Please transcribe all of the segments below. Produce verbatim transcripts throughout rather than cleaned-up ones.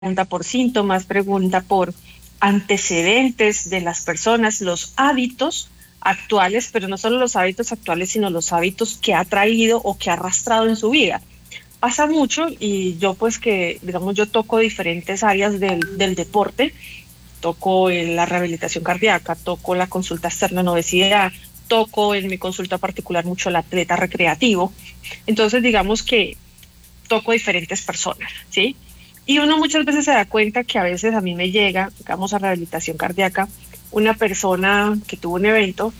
pregunta por síntomas, pregunta por antecedentes de las personas, los hábitos actuales, pero no solo los hábitos actuales, sino los hábitos que ha traído o que ha arrastrado en su vida. Pasa mucho y yo pues que, digamos, yo toco diferentes áreas del, del deporte, toco en la rehabilitación cardíaca, toco la consulta externa en obesidad, toco en mi consulta particular mucho el atleta recreativo, entonces digamos que toco diferentes personas, ¿sí? Y uno muchas veces se da cuenta que a veces a mí me llega, digamos, a rehabilitación cardíaca, una persona que tuvo un evento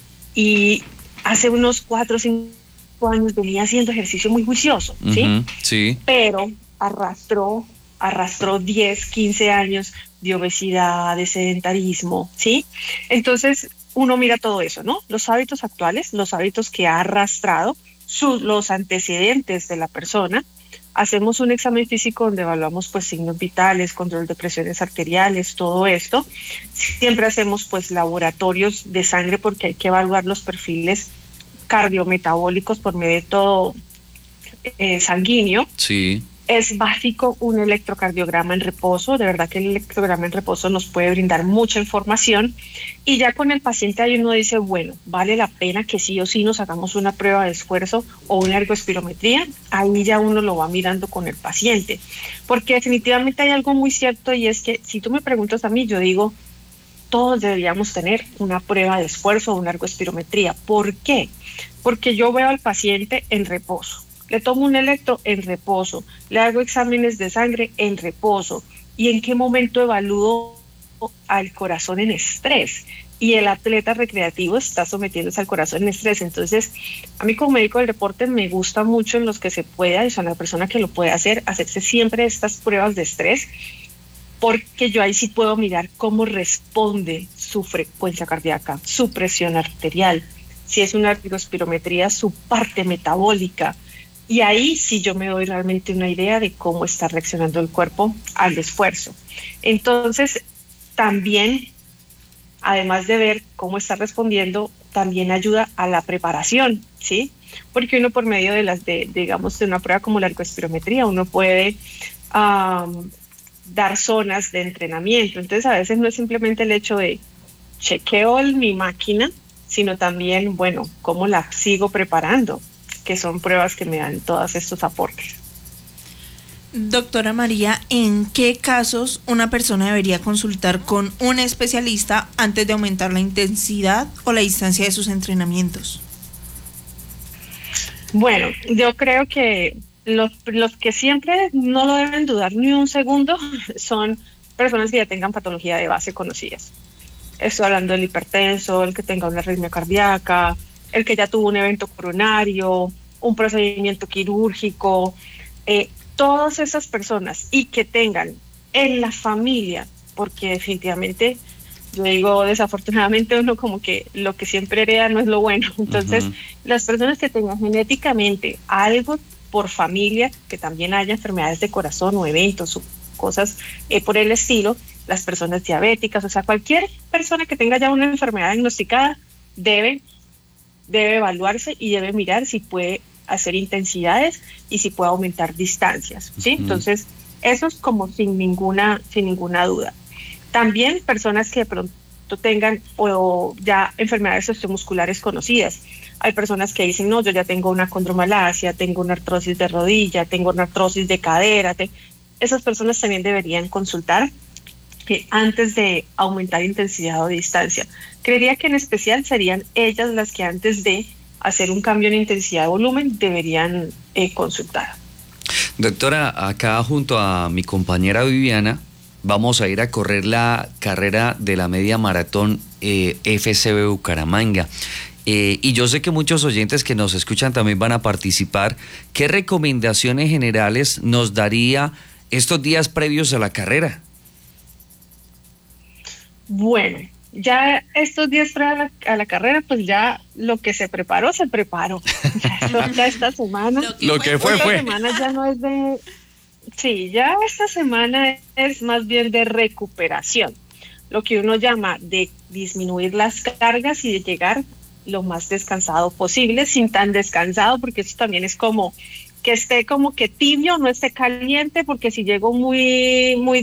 y hace unos cuatro o cinco años venía haciendo ejercicio muy juicioso, ¿sí? Uh-huh, sí. Pero arrastró, arrastró diez, quince años de obesidad, de sedentarismo, ¿sí? Entonces uno mira todo eso, ¿no? Los hábitos actuales, los hábitos que ha arrastrado, sus, los antecedentes de la persona. Hacemos un examen físico donde evaluamos pues signos vitales, control de presiones arteriales, todo esto. Siempre hacemos pues laboratorios de sangre porque hay que evaluar los perfiles cardiometabólicos por método eh, sanguíneo. Sí. Es básico un electrocardiograma en reposo, de verdad que el electrocardiograma en reposo nos puede brindar mucha información y ya con el paciente ahí uno dice, bueno, vale la pena que sí o sí nos hagamos una prueba de esfuerzo o una ergoespirometría, ahí ya uno lo va mirando con el paciente, porque definitivamente hay algo muy cierto y es que si tú me preguntas a mí, yo digo, todos deberíamos tener una prueba de esfuerzo o una ergoespirometría. ¿Por qué? Porque yo veo al paciente en reposo. Le tomo un electro en reposo, le hago exámenes de sangre en reposo. ¿Y en qué momento evalúo al corazón en estrés? Y el atleta recreativo está sometiéndose al corazón en estrés. Entonces, a mí como médico del deporte me gusta mucho en los que se pueda, y son la persona que lo puede hacer, hacerse siempre estas pruebas de estrés, porque yo ahí sí puedo mirar cómo responde su frecuencia cardíaca, su presión arterial, si es una ergoespirometría, su parte metabólica. Y ahí sí yo me doy realmente una idea de cómo está reaccionando el cuerpo al esfuerzo. Entonces, también, además de ver cómo está respondiendo, también ayuda a la preparación, ¿sí? Porque uno por medio de las, de, digamos, de una prueba como la ergoespirometría, uno puede um, dar zonas de entrenamiento. Entonces, a veces no es simplemente el hecho de chequeo mi máquina, sino también, bueno, cómo la sigo preparando, que son pruebas que me dan todos estos aportes. Doctora María, ¿en qué casos una persona debería consultar con un especialista antes de aumentar la intensidad o la distancia de sus entrenamientos? Bueno, yo creo que los, los que siempre no lo deben dudar ni un segundo son personas que ya tengan patología de base conocidas. Estoy hablando del hipertenso, el que tenga una arritmia cardíaca, el que ya tuvo un evento coronario, un procedimiento quirúrgico, eh, todas esas personas y que tengan en la familia, porque definitivamente, yo digo desafortunadamente uno como que lo que siempre hereda no es lo bueno, entonces uh-huh. Las personas que tengan genéticamente algo por familia, que también haya enfermedades de corazón o eventos o cosas eh, por el estilo, las personas diabéticas, o sea, cualquier persona que tenga ya una enfermedad diagnosticada debe debe evaluarse y debe mirar si puede hacer intensidades y si puede aumentar distancias, ¿sí? Uh-huh. Entonces, eso es como sin ninguna, sin ninguna duda. También personas que de pronto tengan o ya enfermedades osteomusculares conocidas. Hay personas que dicen, no, yo ya tengo una condromalacia, tengo una artrosis de rodilla, tengo una artrosis de cadera. Te... Esas personas también deberían consultar que antes de aumentar intensidad o distancia. Creería que en especial serían ellas las que antes de hacer un cambio en intensidad de volumen deberían eh, consultar. Doctora, acá junto a mi compañera Viviana vamos a ir a correr la carrera de la media maratón eh, F C B Bucaramanga. Eh, y yo sé que muchos oyentes que nos escuchan también van a participar. ¿Qué recomendaciones generales nos daría estos días previos a la carrera? Bueno, ya estos días previos a la, a la carrera, pues ya lo que se preparó, se preparó. Ya, ya esta semana. Lo que, lo que fue, esta fue. Esta semana ya no es de... Sí, ya esta semana es más bien de recuperación. Lo que uno llama de disminuir las cargas y de llegar lo más descansado posible, sin tan descansado, porque eso también es como que esté como que tibio, no esté caliente, porque si llego muy, muy